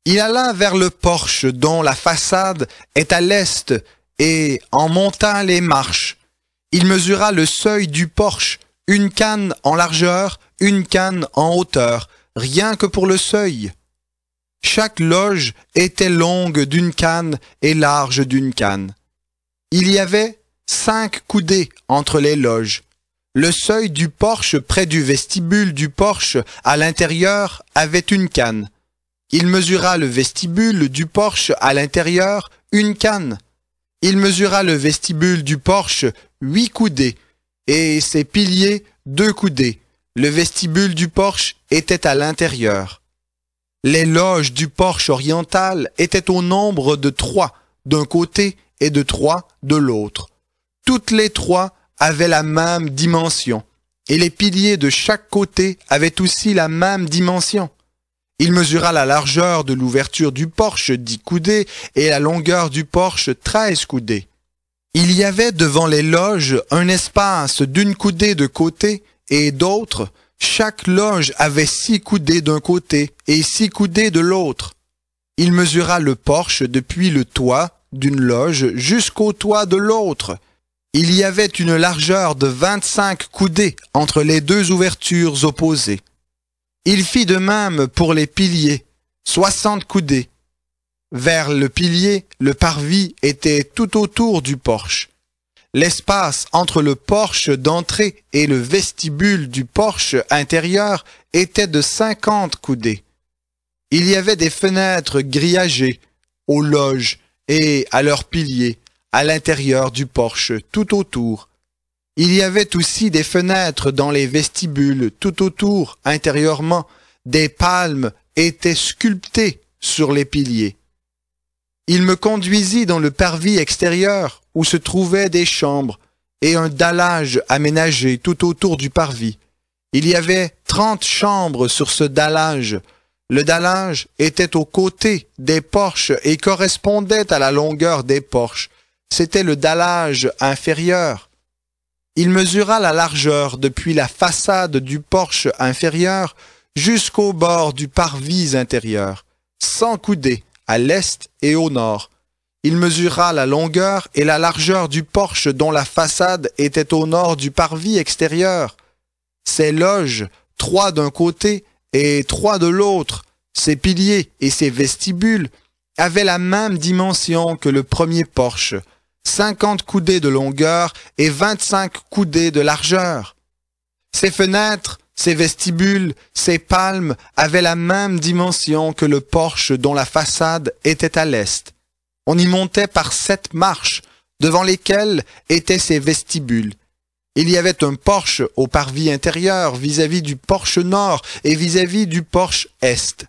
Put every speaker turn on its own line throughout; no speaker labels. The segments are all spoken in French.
Il alla vers le porche dont la façade est à l'est et en monta les marches. Il mesura le seuil du porche, une canne en largeur, une canne en hauteur, rien que pour le seuil. Chaque loge était longue d'une canne et large d'une canne. Il y avait 5 coudées entre les loges. Le seuil du porche près du vestibule du porche à l'intérieur avait une canne. Il mesura le vestibule du porche à l'intérieur, une canne. Il mesura le vestibule du porche 8 coudées, et ses piliers 2 coudées. Le vestibule du porche était à l'intérieur. Les loges du porche oriental étaient au nombre de 3 d'un côté et de 3 de l'autre. Toutes les 3 avaient la même dimension, et les piliers de chaque côté avaient aussi la même dimension. Il mesura la largeur de l'ouverture du porche 10 coudées et la longueur du porche 13 coudées. Il y avait devant les loges un espace d'une coudée de côté et d'autre. Chaque loge avait 6 coudées d'un côté et 6 coudées de l'autre. Il mesura le porche depuis le toit d'une loge jusqu'au toit de l'autre. Il y avait une largeur de 25 coudées entre les 2 ouvertures opposées. Il fit de même pour les piliers, 60 coudées. Vers le pilier, le parvis était tout autour du porche. L'espace entre le porche d'entrée et le vestibule du porche intérieur était de 50 coudées. Il y avait des fenêtres grillagées aux loges et à leurs piliers, à l'intérieur du porche tout autour. Il y avait aussi des fenêtres dans les vestibules tout autour, intérieurement. Des palmes étaient sculptées sur les piliers. Il me conduisit dans le parvis extérieur où se trouvaient des chambres et un dallage aménagé tout autour du parvis. Il y avait 30 chambres sur ce dallage. Le dallage était aux côtés des porches et correspondait à la longueur des porches. C'était le dallage inférieur. Il mesura la largeur depuis la façade du porche inférieur jusqu'au bord du parvis intérieur, 100 coudées à l'est et au nord. Il mesura la longueur et la largeur du porche dont la façade était au nord du parvis extérieur. Ses loges, 3 d'un côté et 3 de l'autre, ses piliers et ses vestibules avaient la même dimension que le premier porche, 50 coudées de longueur et 25 coudées de largeur. Ses fenêtres, ses vestibules, ses palmes avaient la même dimension que le porche dont la façade était à l'est. On y montait par 7 marches, devant lesquelles étaient ses vestibules. Il y avait un porche au parvis intérieur vis-à-vis du porche nord et vis-à-vis du porche est.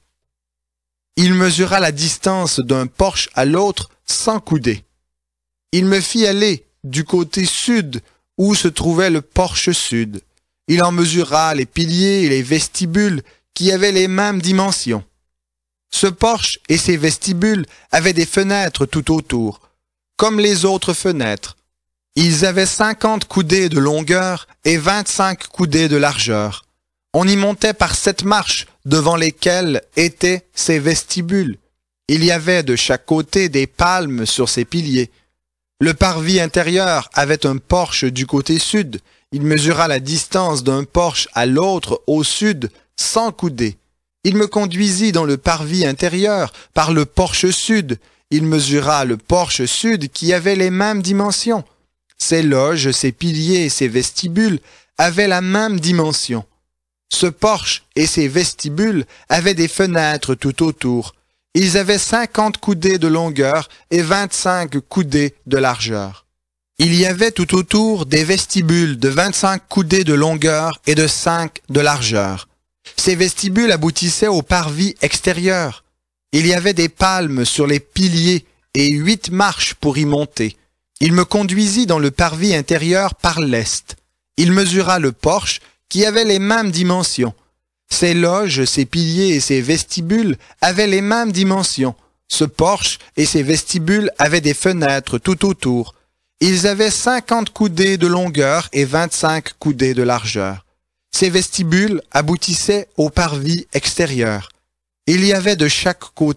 Il mesura la distance d'un porche à l'autre 100 coudées. Il me fit aller du côté sud où se trouvait le porche sud. Il en mesura les piliers et les vestibules qui avaient les mêmes dimensions. Ce porche et ses vestibules avaient des fenêtres tout autour, comme les autres fenêtres. Ils avaient 50 coudées de longueur et 25 coudées de largeur. On y montait par 7 marches devant lesquelles étaient ses vestibules. Il y avait de chaque côté des palmes sur ses piliers. Le parvis intérieur avait un porche du côté sud. Il mesura la distance d'un porche à l'autre au sud, 100 coudées. Il me conduisit dans le parvis intérieur par le porche sud. Il mesura le porche sud qui avait les mêmes dimensions. Ses loges, ses piliers et ses vestibules avaient la même dimension. Ce porche et ses vestibules avaient des fenêtres tout autour. Ils avaient 50 coudées de longueur et 25 coudées de largeur. Il y avait tout autour des vestibules de 25 coudées de longueur et de 5 de largeur. Ces vestibules aboutissaient au parvis extérieur. Il y avait des palmes sur les piliers et 8 marches pour y monter. Il me conduisit dans le parvis intérieur par l'est. Il mesura le porche qui avait les mêmes dimensions. Ses loges, ses piliers et ses vestibules avaient les mêmes dimensions. Ce porche et ses vestibules avaient des fenêtres tout autour. Ils avaient 50 coudées de longueur et 25 coudées de largeur. Ces vestibules aboutissaient au parvis extérieur. Il y avait de chaque côté